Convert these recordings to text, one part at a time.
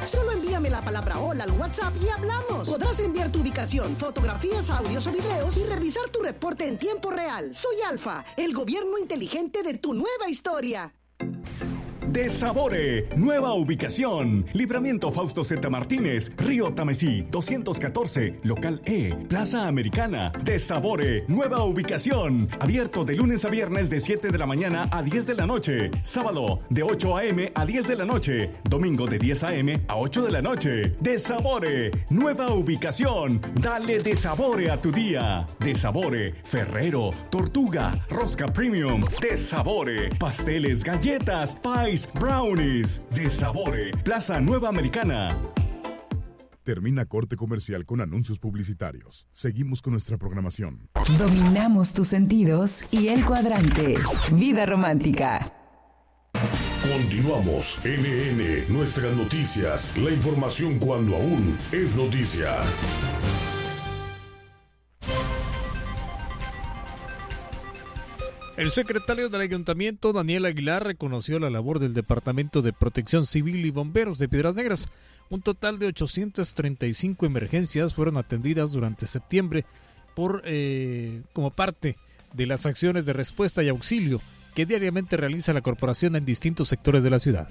Solo envíame la palabra hola al WhatsApp y hablamos. Podrás enviar tu ubicación, fotografías, audios o videos y revisar tu reporte en tiempo real. Soy Alfa, el gobierno inteligente de tu nueva historia. Desabore, nueva ubicación. Libramiento Fausto Z. Martínez, Río Tamesí, 214, Local E, Plaza Americana. Desabore, nueva ubicación. Abierto de lunes a viernes de 7 de la mañana a 10 de la noche. Sábado de 8 a.m. a 10 de la noche. Domingo de 10 a.m. a 8 de la noche. Desabore, nueva ubicación. Dale desabore a tu día. Desabore, Ferrero, Tortuga, Rosca Premium. Desabore, pasteles, galletas, pies, brownies. Desabore, Plaza Nueva Americana. Termina corte comercial con anuncios publicitarios. Seguimos con nuestra programación. Dominamos tus sentidos y el cuadrante. Vida romántica. Continuamos. NN, nuestras noticias. La información cuando aún es noticia. El secretario del Ayuntamiento, Daniel Aguilar, reconoció la labor del Departamento de Protección Civil y Bomberos de Piedras Negras. Un total de 835 emergencias fueron atendidas durante septiembre como parte de las acciones de respuesta y auxilio que diariamente realiza la corporación en distintos sectores de la ciudad.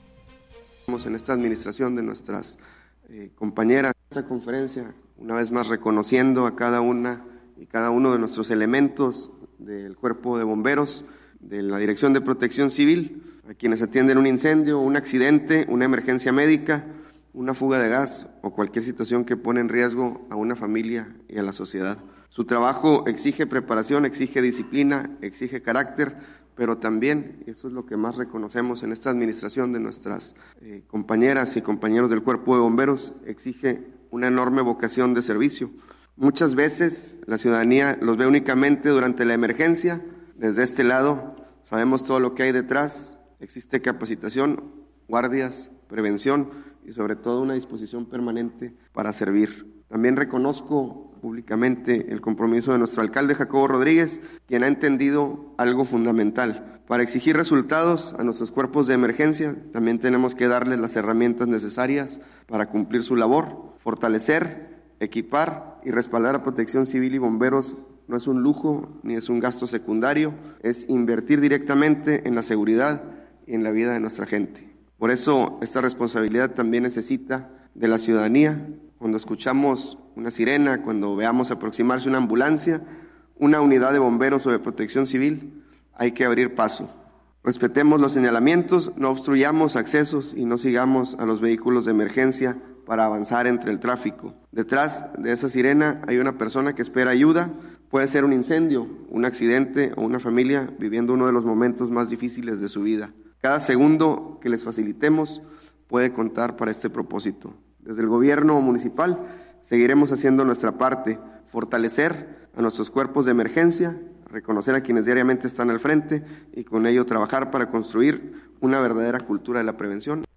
En esta administración de nuestras compañeras, esta conferencia, una vez más reconociendo a cada una y cada uno de nuestros elementos del Cuerpo de Bomberos, de la Dirección de Protección Civil, a quienes atienden un incendio, un accidente, una emergencia médica, una fuga de gas o cualquier situación que pone en riesgo a una familia y a la sociedad. Su trabajo exige preparación, exige disciplina, exige carácter, pero también, eso es lo que más reconocemos en esta administración de nuestras compañeras y compañeros del Cuerpo de Bomberos, exige una enorme vocación de servicio. Muchas veces la ciudadanía los ve únicamente durante la emergencia. Desde este lado sabemos todo lo que hay detrás. Existe capacitación, guardias, prevención y sobre todo una disposición permanente para servir. También reconozco públicamente el compromiso de nuestro alcalde Jacobo Rodríguez, quien ha entendido algo fundamental. Para exigir resultados a nuestros cuerpos de emergencia, también tenemos que darles las herramientas necesarias para cumplir su labor, fortalecer, equipar y respaldar a Protección Civil y Bomberos. No es un lujo ni es un gasto secundario, es invertir directamente en la seguridad y en la vida de nuestra gente. Por eso esta responsabilidad también necesita de la ciudadanía. Cuando escuchamos una sirena, cuando veamos aproximarse una ambulancia, una unidad de bomberos o de Protección Civil, hay que abrir paso. Respetemos los señalamientos, no obstruyamos accesos y no sigamos a los vehículos de emergencia para avanzar entre el tráfico. Detrás de esa sirena hay una persona que espera ayuda. Puede ser un incendio, un accidente o una familia viviendo uno de los momentos más difíciles de su vida. Cada segundo que les facilitemos puede contar para este propósito. Desde el gobierno municipal seguiremos haciendo nuestra parte, fortalecer a nuestros cuerpos de emergencia, reconocer a quienes diariamente están al frente y con ello trabajar para construir una verdadera cultura de la prevención.